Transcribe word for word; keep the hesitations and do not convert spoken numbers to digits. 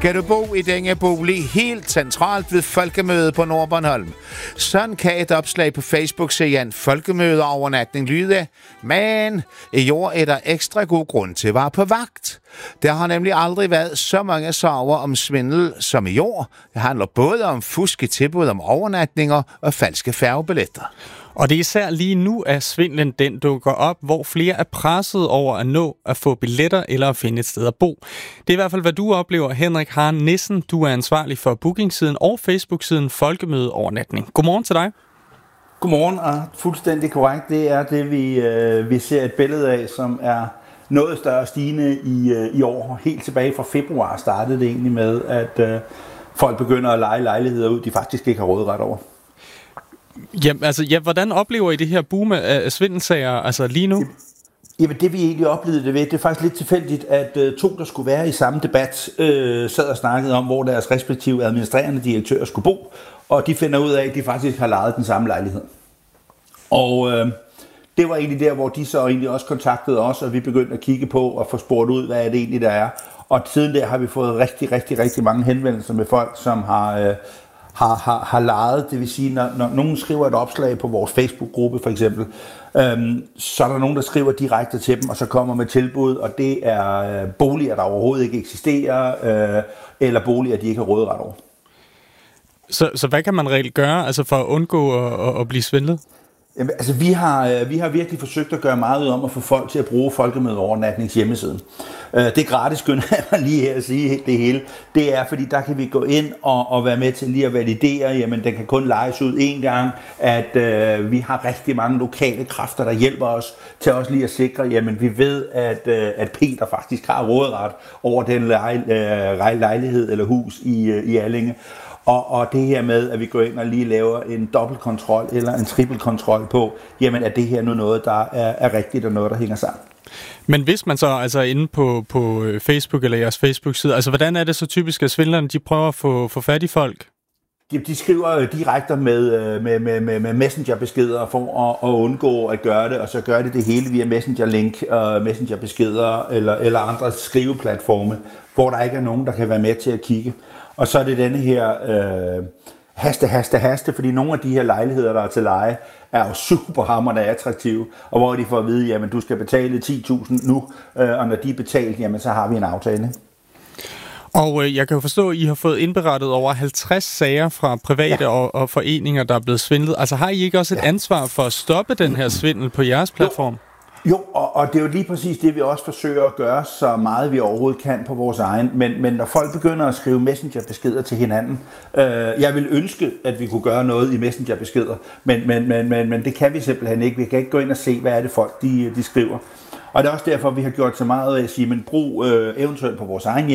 Skal du bo i denne bolig helt centralt ved Folkemødet på Nordbornholm? Sådan kan et opslag på Facebook se en folkemødeovernatning lyde, men i år er der ekstra god grund til at være på vagt. Der har nemlig aldrig været så mange sager om svindel som i år. Det handler både om fusk i tilbud om overnatninger og falske færgebilletter. Og det er især lige nu, at svindlen den dukker op, hvor flere er presset over at nå at få billetter eller at finde et sted at bo. Det er i hvert fald, hvad du oplever, Henrik Haren Nissen. Du er ansvarlig for bookingsiden og Facebook-siden Folkemøde Overnatning. Godmorgen til dig. Godmorgen, og fuldstændig korrekt. Det er det, vi, øh, vi ser et billede af, som er noget større stigende i, øh, i år. Helt tilbage fra februar startede det egentlig med, at øh, folk begynder at leje lejligheder ud, de faktisk ikke har råderet over. Jamen, altså, ja, hvordan oplever I det her boom af svindelsager altså lige nu? Jamen, det vi egentlig oplevede det ved, det er faktisk lidt tilfældigt, at uh, to, der skulle være i samme debat, øh, sad og snakkede om, hvor deres respektive administrerende direktører skulle bo, og de finder ud af, at de faktisk har lejet den samme lejlighed. Og øh, det var egentlig der, hvor de så egentlig også kontaktede os, og vi begyndte at kigge på og få spurgt ud, hvad det egentlig der er. Og siden der har vi fået rigtig, rigtig, rigtig mange henvendelser med folk, som har... Øh, Har, har, har lejet, det vil sige, når, når nogen skriver et opslag på vores Facebook-gruppe for eksempel, øhm, så er der nogen, der skriver direkte til dem, og så kommer med tilbud, og det er øh, boliger, der overhovedet ikke eksisterer, øh, eller boliger, de ikke har råderet over. Så, så hvad kan man reelt gøre altså for at undgå at, at, at blive svindlet? Jamen, altså, vi har, vi har virkelig forsøgt at gøre meget ud om at få folk til at bruge Folkemødeovernatnings hjemmesiden. Det er gratis, skynder jeg mig lige her at sige det hele. Det er, fordi der kan vi gå ind og, og være med til lige at validere, jamen den kan kun lejes ud en gang, at øh, vi har rigtig mange lokale kræfter, der hjælper os til også lige at sikre, jamen vi ved, at, øh, at Peter faktisk har råderet over den lej, øh, lejlighed eller hus i, øh, i Allinge. Og, og det her med, at vi går ind og lige laver en dobbeltkontrol eller en trippelkontrol på, jamen er det her nu noget, der er, er rigtigt og noget, der hænger sammen. Men hvis man så altså inde på, på Facebook eller jeres Facebook-side, altså hvordan er det så typisk, at svindlerne de prøver at få, få fat i folk? De, de skriver direkte med, med, med, med, med messengerbeskeder for at, at undgå at gøre det, og så gør det det hele via messengerlink, uh, messengerbeskeder eller, eller andre skriveplatforme, hvor der ikke er nogen, der kan være med til at kigge. Og så er det denne her øh, haste, haste, haste, fordi nogle af de her lejligheder, der er til leje, er jo super hamrende attraktive, og hvor de får at vide, jamen du skal betale ti tusind nu, øh, og når de er betalt, jamen så har vi en aftale. Og øh, jeg kan jo forstå, at I har fået indberettet over halvtreds sager fra private ja. og, og foreninger, der er blevet svindlet. Altså har I ikke også et ja. ansvar for at stoppe den her svindel på jeres platform? Jo, og, og det er jo lige præcis det, vi også forsøger at gøre så meget, vi overhovedet kan på vores egen. Men, men når folk begynder at skrive messengerbeskeder til hinanden, øh, jeg vil ønske, at vi kunne gøre noget i messengerbeskeder, men, men, men, men, men det kan vi simpelthen ikke. Vi kan ikke gå ind og se, hvad er det folk, de, de skriver. Og det er også derfor, vi har gjort så meget af at sige, men brug øh, eventuelt på vores egen